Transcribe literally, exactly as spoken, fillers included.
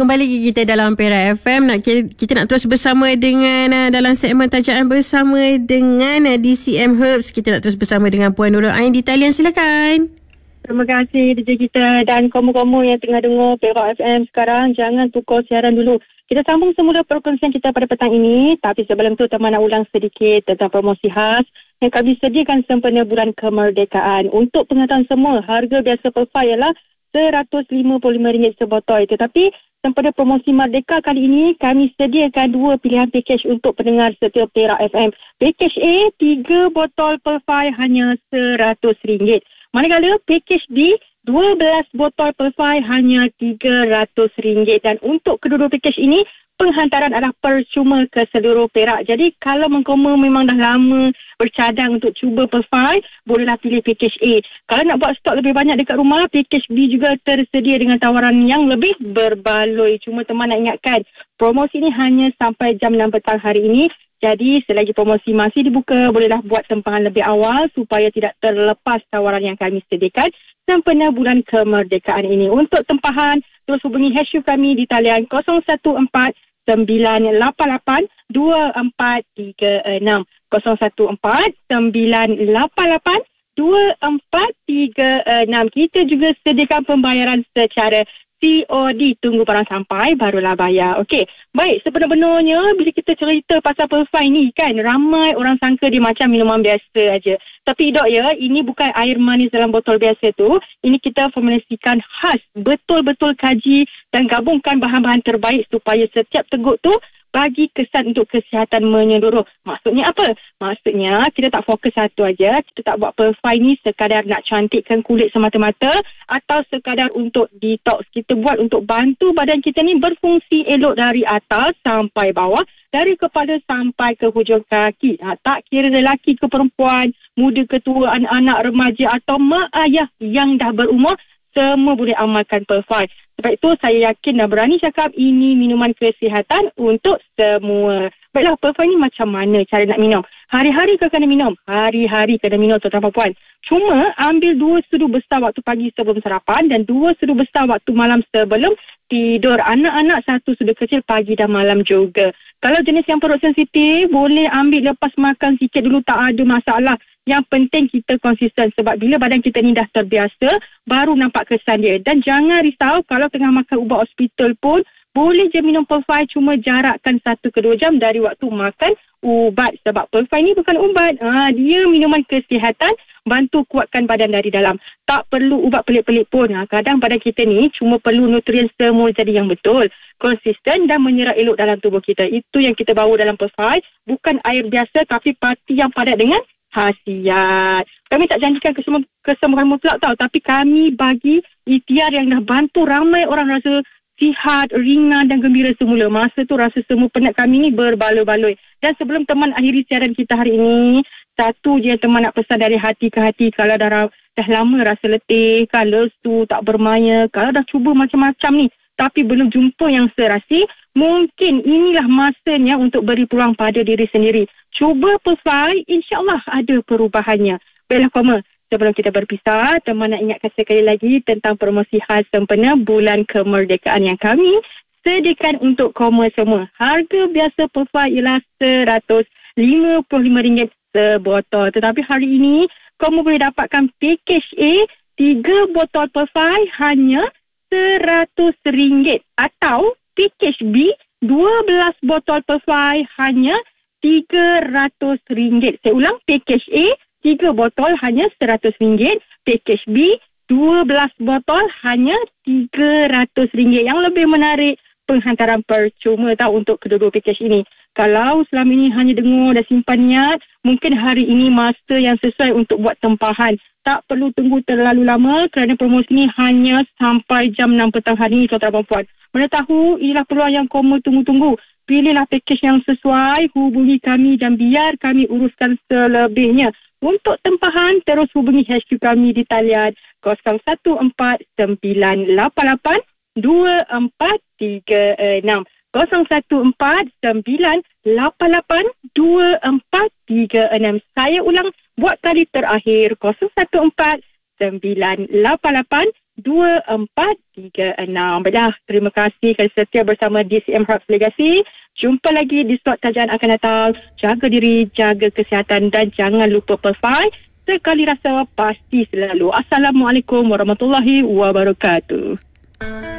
Kembali lagi kita dalam Perak F M. Nak kita nak terus bersama dengan uh, dalam segmen tajaan bersama dengan uh, D C M Herbs. Kita nak terus bersama dengan Puan Nurul Ain di talian. Silakan. Terima kasih D J kita dan kamu-kamu yang tengah dengar Perak F M sekarang. Jangan tukar siaran dulu. Kita sambung semula perkongsian kita pada petang ini. Tapi sebelum tu Teman nak ulang sedikit tentang promosi khas yang kami sediakan sempena bulan kemerdekaan. Untuk pengetahuan semua, harga biasa per ialah seratus lima puluh lima ringgit sebotol. Tetapi sempena promosi Merdeka kali ini, kami sediakan dua pilihan pakej untuk pendengar setia Perak F M. Pakej A, tiga botol Perfai hanya seratus ringgit. Manakala pakej B, dua belas botol Perfai hanya tiga ratus ringgit. Dan untuk kedua-dua pakej ini, penghantaran adalah percuma ke seluruh Perak. Jadi kalau mengkoma memang dah lama bercadang untuk cuba Perfai, bolehlah pilih pakej A. Kalau nak buat stok lebih banyak dekat rumah, pakej B juga tersedia dengan tawaran yang lebih berbaloi. Cuma teman nak ingatkan, promosi ini hanya sampai jam enam petang hari ini. Jadi selagi promosi masih dibuka, bolehlah buat tempahan lebih awal supaya tidak terlepas tawaran yang kami sediakan sempena bulan kemerdekaan ini. Untuk tempahan, terus hubungi H U kami di talian kosong satu empat sembilan lapan lapan dua empat tiga enam kosong satu empat sembilan lapan lapan dua empat tiga enam. Kita juga sediakan pembayaran secara C O D, tunggu barang sampai barulah bayar. Okey, baik, sebenar-benarnya bila kita cerita pasal Perfai ni kan, ramai orang sangka dia macam minuman biasa aja. Tapi dok ya, ini bukan air manis dalam botol biasa tu. Ini kita formulasikan khas, betul-betul kaji dan gabungkan bahan-bahan terbaik supaya setiap teguk tu bagi kesan untuk kesihatan menyeluruh. Maksudnya apa? Maksudnya kita tak fokus satu aja. Kita tak buat Perfai ni sekadar nak cantikkan kulit semata-mata atau sekadar untuk detox. Kita buat untuk bantu badan kita ni berfungsi elok dari atas sampai bawah, dari kepala sampai ke hujung kaki. Ha, tak kira lelaki ke perempuan, muda ke tua, anak-anak, remaja atau mak ayah yang dah berumur, semua boleh amalkan Perfai. Sebab itu saya yakin dan berani cakap ini minuman kesihatan untuk semua. Baiklah, Perfai ni macam mana cara nak minum? Hari-hari ke kena minum? Hari-hari kena minum, tuan-tuan dan puan. Cuma ambil dua sudu besar waktu pagi sebelum sarapan dan dua sudu besar waktu malam sebelum tidur. Anak-anak satu sudu kecil pagi dan malam juga. Kalau jenis yang perut sensitif, boleh ambil lepas makan sikit dulu, tak ada masalah. Yang penting kita konsisten sebab bila badan kita ni dah terbiasa, baru nampak kesan dia. Dan jangan risau kalau tengah makan ubat hospital pun, boleh je minum Perfai, cuma jarakkan satu ke dua jam dari waktu makan ubat. Sebab Perfai ni bukan ubat, ha, dia minuman kesihatan, bantu kuatkan badan dari dalam. Tak perlu ubat pelik-pelik pun. Ha, kadang badan kita ni cuma perlu nutrien semua jadi yang betul, konsisten dan menyerap elok dalam tubuh kita. Itu yang kita bawa dalam Perfai. Bukan air biasa tapi parti yang padat dengan khasiat. Kami tak janjikan kesembuhan, kesembuhan mutlak tau, tapi kami bagi ikhtiar yang dah bantu ramai orang rasa sihat, ringan dan gembira semula. Masa tu rasa semua penat kami ni berbaloi-baloi. Dan sebelum teman akhiri siaran kita hari ini, satu je teman nak pesan dari hati ke hati. Kalau dah, dah lama rasa letih, kan, lesu, tak bermaya, kalau dah cuba macam-macam ni tapi belum jumpa yang serasi, mungkin inilah masanya untuk beri peluang pada diri sendiri. Cuba Perfai, insyaAllah ada perubahannya. Baiklah Koma, sebelum kita berpisah, teman nak ingatkan sekali lagi tentang promosi khas sempena bulan kemerdekaan yang kami sediakan untuk Koma semua. Harga biasa Perfai ialah seratus lima puluh lima ringgit sebotol. Tetapi hari ini, Koma boleh dapatkan pakej A, tiga botol Perfai hanya seratus ringgit. Atau pakej B, dua belas botol Perfai hanya tiga ratus ringgit. Saya ulang, pakej A, tiga botol hanya seratus ringgit. Pakej B, dua belas botol hanya tiga ratus ringgit. Yang lebih menarik, penghantaran percuma tahu untuk kedua-dua pakej ini. Kalau selama ini hanya dengar dan simpan niat, mungkin hari ini masa yang sesuai untuk buat tempahan. Tak perlu tunggu terlalu lama kerana promosi ini hanya sampai jam enam petang hari ini, tuan-tuan dan puan. Mana tahu inilah peluang yang Koma tunggu-tunggu. Pilihlah pakej yang sesuai, hubungi kami dan biar kami uruskan selebihnya. Untuk tempahan, terus hubungi H Q kami di talian kosong satu empat sembilan lapan lapan dua empat tiga enam. kosong satu empat sembilan lapan lapan dua empat tiga enam. Saya ulang buat kali terakhir, kosong satu empat sembilan lapan lapan dua empat tiga enam. Baiklah, terima kasih kerana setia bersama D C M Herbs Legacy. Jumpa lagi di slot tajaan akan datang. Jaga diri, jaga kesihatan dan jangan lupa Perfy. Sekali rasa pasti selalu. Assalamualaikum warahmatullahi wabarakatuh.